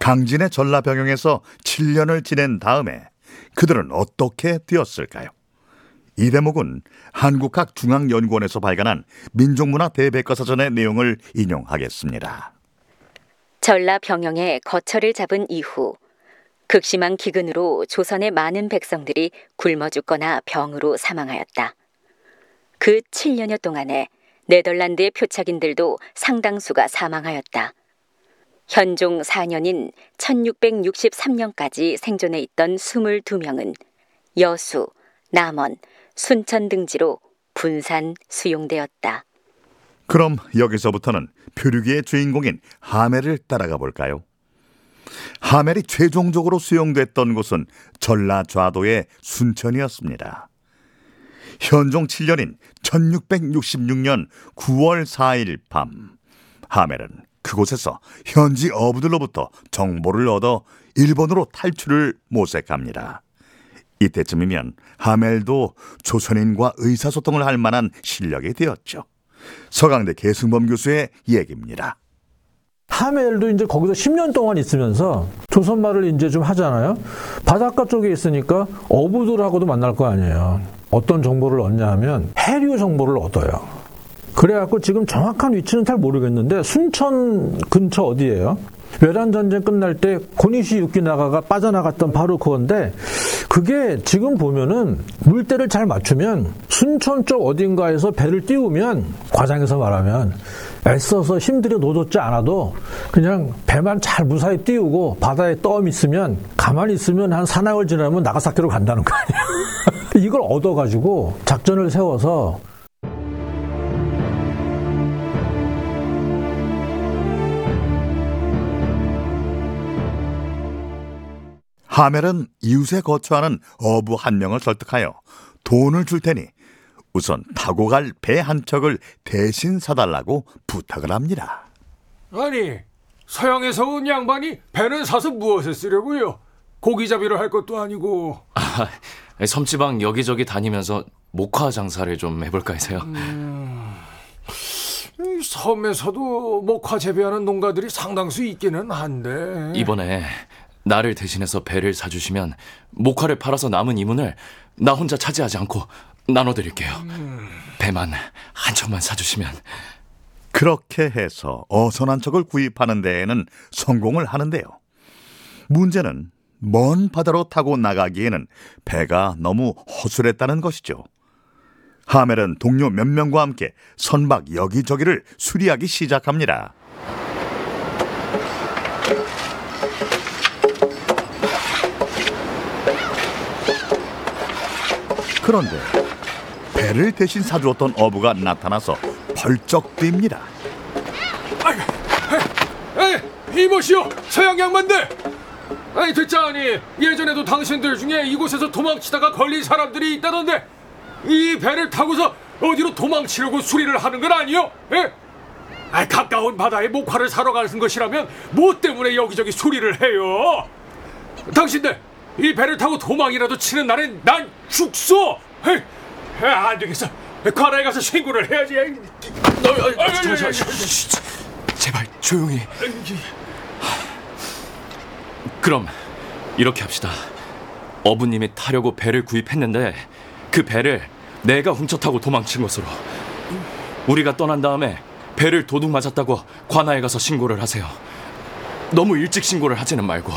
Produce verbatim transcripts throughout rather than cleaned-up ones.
강진의 전라병영에서 칠 년을 지낸 다음에 그들은 어떻게 되었을까요? 이 대목은 한국학중앙연구원에서 발간한 민족문화 대백과사전의 내용을 인용하겠습니다. 전라병영에 거처를 잡은 이후 극심한 기근으로 조선의 많은 백성들이 굶어 죽거나 병으로 사망하였다. 그 칠 년여 동안에 네덜란드의 표착인들도 상당수가 사망하였다. 현종 사 년인 천육백육십삼 년까지 생존해 있던 이십이 명은 여수, 남원, 순천 등지로 분산 수용되었다. 그럼 여기서부터는 표류기의 주인공인 하멜을 따라가 볼까요? 하멜이 최종적으로 수용됐던 곳은 전라좌도의 순천이었습니다. 현종 칠 년인 천육백육십육 년 구월 사일 밤, 하멜은 그곳에서 현지 어부들로부터 정보를 얻어 일본으로 탈출을 모색합니다. 이때쯤이면 하멜도 조선인과 의사소통을 할 만한 실력이 되었죠. 서강대 계승범 교수의 얘기입니다. 하멜도 이제 거기서 십 년 동안 있으면서 조선말을 이제 좀 하잖아요. 바닷가 쪽에 있으니까 어부들하고도 만날 거 아니에요. 어떤 정보를 얻냐 하면 해류 정보를 얻어요. 그래갖고 지금 정확한 위치는 잘 모르겠는데 순천 근처 어디예요? 외란 전쟁 끝날 때 고니시 유키나가가 빠져나갔던 바로 그건데, 그게 지금 보면은 물때를 잘 맞추면 순천 쪽 어딘가에서 배를 띄우면, 과장해서 말하면 애써서 힘들여 노젓지 않아도 그냥 배만 잘 무사히 띄우고 바다에 떠 있으면, 가만히 있으면 한 사나흘 지나면 나가사키로 간다는 거 아니에요. 이걸 얻어가지고 작전을 세워서 하멜은 이웃에 거처하는 어부 한 명을 설득하여 돈을 줄 테니 우선 타고 갈 배 한 척을 대신 사달라고 부탁을 합니다. 아니, 서양에서 온 양반이 배는 사서 무엇에 쓰려고요? 고기잡이를 할 것도 아니고. 아, 섬지방 여기저기 다니면서 목화 장사를 좀 해볼까 해서요. 음, 이 섬에서도 목화 재배하는 농가들이 상당수 있기는 한데, 이번에 나를 대신해서 배를 사주시면 목화를 팔아서 남은 이문을 나 혼자 차지하지 않고 나눠드릴게요. 음. 배만 한 척만 사주시면. 그렇게 해서 어선한 척을 구입하는 데에는 성공을 하는데요. 문제는 먼 바다로 타고 나가기에는 배가 너무 허술했다는 것이죠. 하멜은 동료 몇 명과 함께 선박 여기저기를 수리하기 시작합니다. 그런데 배를 대신 사주었던 어부가 나타나서 벌쩍 뜁니다. 에이, 이보시오, 서양 양반들! 아니, 듣자하니 예전에도 당신들 중에 이곳에서 도망치다가 걸린 사람들이 있다던데, 이 배를 타고서 어디로 도망치려고 수리를 하는 건 아니요? 에? 아, 가까운 바다에 목화를 사러 가는 것이라면 뭐 때문에 여기저기 수리를 해요? 당신들 이 배를 타고 도망이라도 치는 날엔 난 죽소! 에이, 아, 안 되겠어. 관아에 가서 신고를 해야지. 제발 조용히. 그럼 이렇게 합시다. 어부님이 타려고 배를 구입했는데 그 배를 내가 훔쳐 타고 도망친 것으로. 우리가 떠난 다음에 배를 도둑 맞았다고 관아에 가서 신고를 하세요. 너무 일찍 신고를 하지는 말고.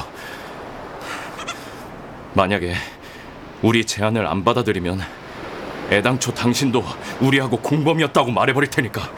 만약에 우리 제안을 안 받아들이면 애당초 당신도 우리하고 공범이었다고 말해버릴 테니까.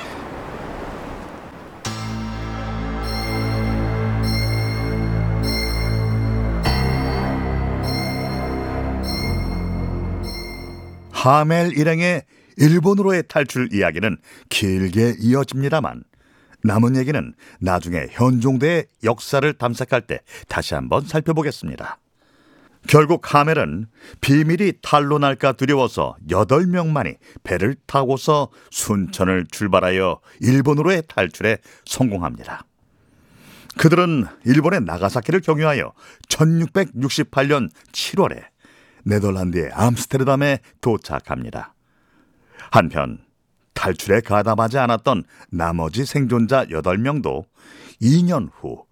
하멜 일행의 일본으로의 탈출 이야기는 길게 이어집니다만 남은 얘기는 나중에 현종대의 역사를 탐색할 때 다시 한번 살펴보겠습니다. 결국 하멜은 비밀이 탄로 날까 두려워서 여덟 명만이 배를 타고서 순천을 출발하여 일본으로의 탈출에 성공합니다. 그들은 일본의 나가사키를 경유하여 천육백육십팔 년 칠월에 네덜란드의 암스테르담에 도착합니다. 한편 탈출에 가담하지 않았던 나머지 생존자 여덟 명도 이 년 후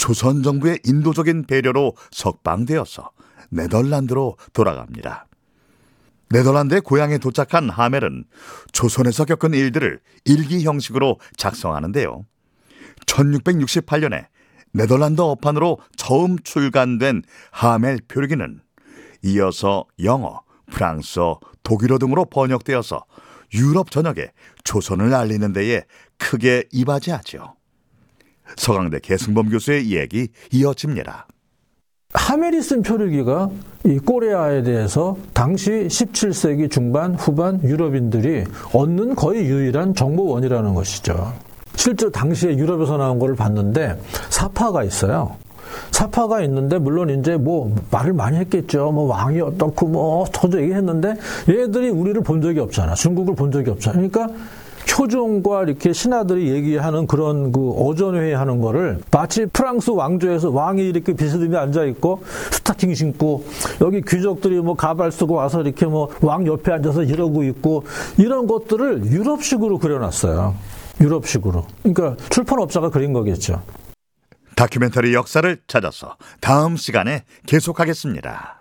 조선 정부의 인도적인 배려로 석방되어서 네덜란드로 돌아갑니다. 네덜란드의 고향에 도착한 하멜은 조선에서 겪은 일들을 일기 형식으로 작성하는데요. 천육백육십팔 년에 네덜란드 어판으로 처음 출간된 하멜 표류기는 이어서 영어, 프랑스어, 독일어 등으로 번역되어서 유럽 전역에 조선을 알리는 데에 크게 이바지하죠. 서강대 계승범 교수의 이야기 이어집니다. 하멜이 쓴 표류기가 이 코레아에 대해서 당시 십칠 세기 중반 후반 유럽인들이 얻는 거의 유일한 정보원이라는 것이죠. 실제로 당시에 유럽에서 나온 거를 봤는데 사파가 있어요. 사파가 있는데 물론 이제 뭐 말을 많이 했겠죠. 뭐 왕이 어떻고 뭐 어쩌고 얘기했는데 얘들이 우리를 본 적이 없잖아. 중국을 본 적이 없잖아. 그러니까 효종과 이렇게 신하들이 얘기하는 그런 그 어전회의 하는 거를 마치 프랑스 왕조에서 왕이 이렇게 비스듬히 앉아 있고 스타킹 신고 여기 귀족들이 뭐 가발 쓰고 와서 이렇게 뭐 왕 옆에 앉아서 이러고 있고 이런 것들을 유럽식으로 그려놨어요. 유럽식으로. 그러니까 출판업자가 그린 거겠죠. 다큐멘터리 역사를 찾아서 다음 시간에 계속하겠습니다.